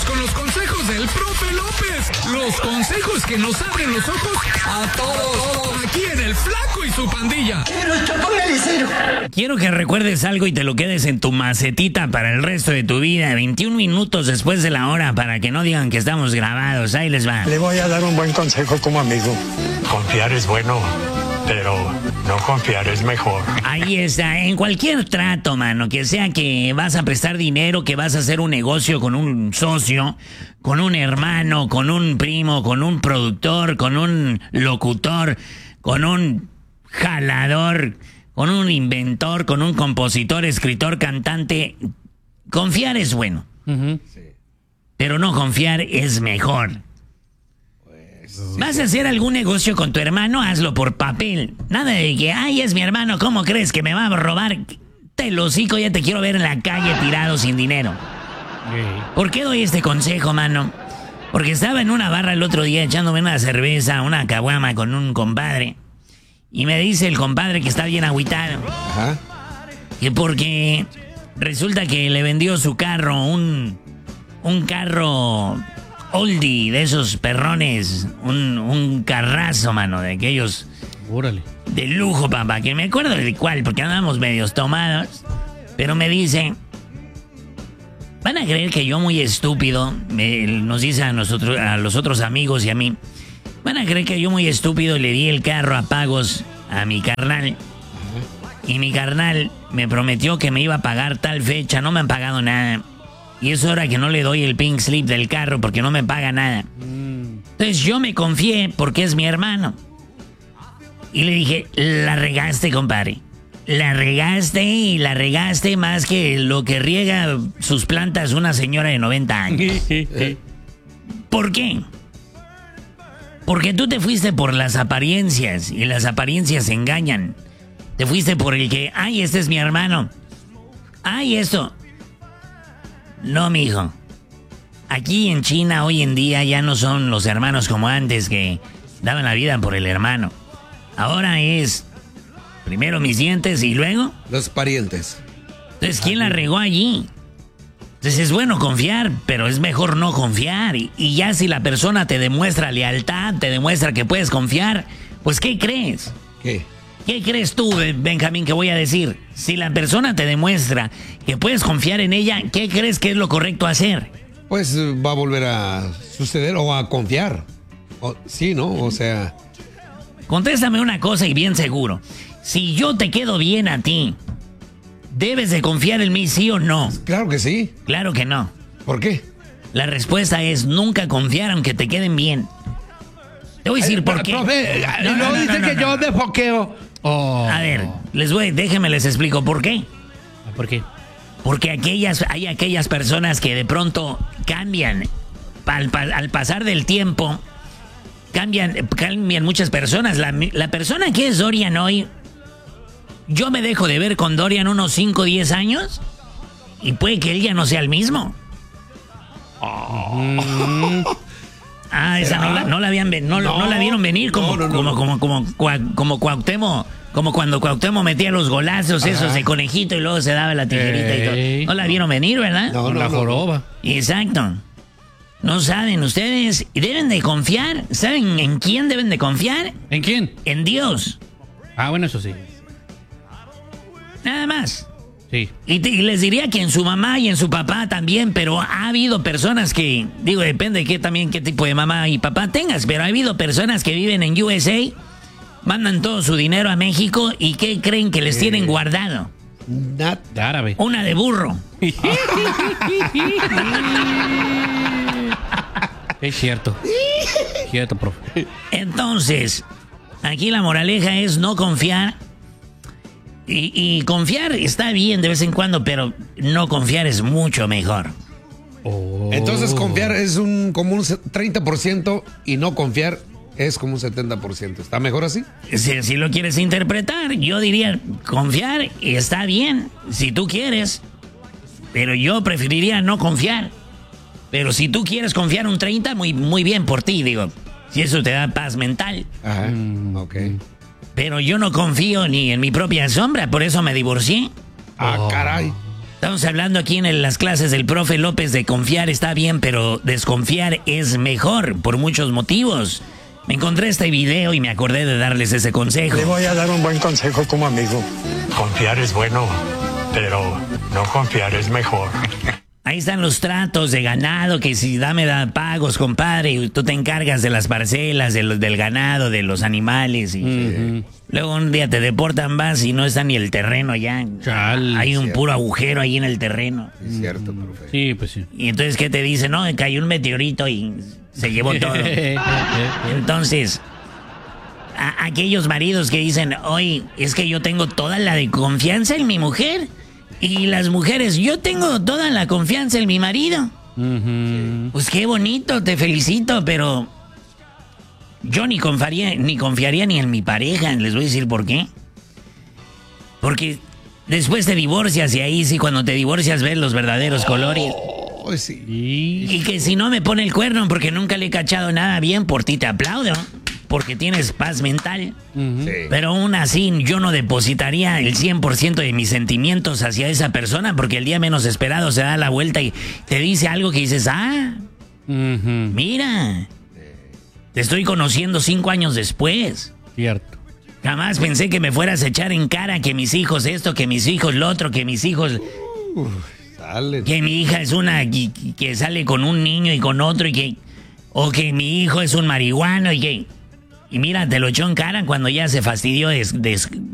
con los consejos del profe López. Los consejos que nos abren los ojos a todos. Aquí en El Flaco y su Pandilla. Quiero que recuerdes algo y te lo quedes en tu macetita para el resto de tu vida. 21 minutos después de la hora para que no digan que estamos grabados. Ahí les va. Le voy a dar un buen consejo como amigo. Confiar es bueno, pero no confiar es mejor. Ahí está, en cualquier trato, mano, que sea que vas a prestar dinero, que vas a hacer un negocio con un socio, con un hermano, con un primo, con un productor, con un locutor, con un jalador, con un inventor, con un compositor, escritor, cantante. Confiar es bueno. Pero no confiar es mejor. ¿Vas a hacer algún negocio con tu hermano? Hazlo por papel. Nada de que, ay, es mi hermano, ¿cómo crees que me va a robar? Te lo hocico, ya te quiero ver en la calle tirado sin dinero. ¿Por qué doy este consejo, mano? Porque estaba en una barra el otro día echándome una cerveza, una caguama con un compadre. Y me dice el compadre que está bien agüitado. Ajá. Que porque resulta que le vendió su carro, un carro oldie, de esos perrones, un carrazo, mano, de aquellos. Órale. De lujo, papá, que me acuerdo de cuál, porque andábamos medios tomados. Pero me dice, van a creer que yo muy estúpido, nos dice a nosotros, a los otros amigos y a mí, van a creer que yo muy estúpido le di el carro a pagos a mi carnal. Y mi carnal me prometió que me iba a pagar tal fecha, no me han pagado nada. Y es hora que no le doy el pink slip del carro porque no me paga nada. Entonces yo me confié porque es mi hermano. Y le dije, la regaste, compadre. La regaste y la regaste más que lo que riega sus plantas una señora de 90 años. ¿Por qué? Porque tú te fuiste por las apariencias y las apariencias engañan. Te fuiste por el que, ay, este es mi hermano. Ay, esto. No, mijo. Aquí en China hoy en día ya no son los hermanos como antes que daban la vida por el hermano. Ahora es primero mis dientes y luego los parientes. Entonces, ¿quién la regó allí? Entonces es bueno confiar, pero es mejor no confiar. Y ya si la persona te demuestra lealtad, te demuestra que puedes confiar, pues ¿qué crees? ¿Qué? ¿Qué crees tú, Benjamín, que voy a decir? Si la persona te demuestra que puedes confiar en ella, ¿qué crees que es lo correcto hacer? Pues va a volver a suceder o a confiar. Sí, ¿no? O sea... Contéstame una cosa y bien seguro. Si yo te quedo bien a ti, ¿debes de confiar en mí, sí o no? Claro que sí. Claro que no. ¿Por qué? La respuesta es nunca confiar aunque te queden bien. Te voy a decir por qué. Profe, no dice que yo me foqueo. A ver, déjenme les explico por qué. ¿Por qué? Porque hay aquellas personas que de pronto cambian. Al pasar del tiempo, cambian muchas personas. La persona que es Dorian hoy, yo me dejo de ver con Dorian unos 5 o 10 años y puede que él ya no sea el mismo. Esa no la vieron venir como Cuauhtémoc, como cuando Cuauhtémoc metía los golazos esos de conejito y luego se daba la tijerita y todo. No la vieron venir, ¿verdad? No, la joroba. Exacto. No saben ustedes, y deben de confiar. ¿Saben en quién deben de confiar? ¿En quién? En Dios. Bueno, eso sí. Nada más. Sí. Y les diría que en su mamá y en su papá también, pero ha habido personas que, digo, depende de qué tipo de mamá y papá tengas, pero ha habido personas que viven en USA, mandan todo su dinero a México y ¿qué creen que les tienen guardado? De árabe. Una de burro. Es cierto. Cierto, profe. Entonces, aquí la moraleja es no confiar. Y confiar está bien de vez en cuando, pero no confiar es mucho mejor. Entonces confiar es como un 30% y no confiar es como un 70%. ¿Está mejor así? Si lo quieres interpretar, yo diría confiar está bien, si tú quieres. Pero yo preferiría no confiar. Pero si tú quieres confiar un 30, muy bien por ti, digo. Si eso te da paz mental. Ajá, ok. Pero yo no confío ni en mi propia sombra, por eso me divorcié. Caray. Estamos hablando aquí en las clases del profe López de confiar está bien, pero desconfiar es mejor por muchos motivos. Me encontré este video y me acordé de darles ese consejo. Le voy a dar un buen consejo como amigo. Confiar es bueno, pero no confiar es mejor. Ahí están los tratos de ganado, que si da pagos, compadre, y tú te encargas de las parcelas, del ganado, de los animales. Y luego un día te deportan, vas y no está ni el terreno ya. Chale, hay un puro agujero ahí en el terreno. Es cierto, profe. Sí, pues sí. Y entonces, ¿qué te dicen? No, cayó un meteorito y se llevó todo. Entonces, aquellos maridos que dicen, oye, es que yo tengo toda la de confianza en mi mujer. Y las mujeres, yo tengo toda la confianza en mi marido. Pues qué bonito, te felicito, pero yo ni confiaría ni en mi pareja. Les voy a decir por qué. Porque después te divorcias y ahí sí, cuando te divorcias ves los verdaderos colores. Oh, sí. Y que si no me pone el cuerno porque nunca le he cachado nada bien, por ti te aplaudo. Porque tienes paz mental. Sí. Pero aún así yo no depositaría el 100% de mis sentimientos hacia esa persona porque el día menos esperado se da la vuelta y te dice algo que dices, mira, te estoy conociendo 5 años después. Cierto. Jamás pensé que me fueras a echar en cara que mis hijos esto, que mis hijos lo otro, que mis hijos... Sale. Que mi hija es una que sale con un niño y con otro y que... O que mi hijo es un marihuano y que... Y mira, te lo echó en cara cuando ya se fastidió